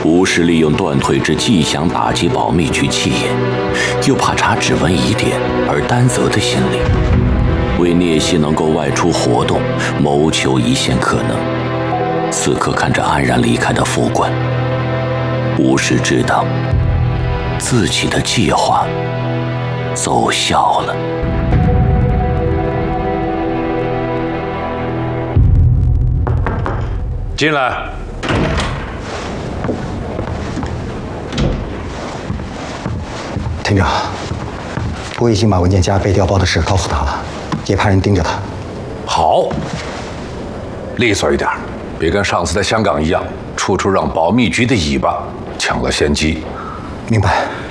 吴氏利用断腿之既想打击保密局气焰，又怕查指纹疑点而担责的心理，为聂西能够外出活动谋求一线可能。此刻看着黯然离开的副官，吴氏知道自己的计划奏效了。 进来。 厅长，我已经把文件夹被调包的事告诉他了，也派人盯着他。 好，利索一点，别跟上次在香港一样，处处让保密局的尾巴抢了先机。 明白。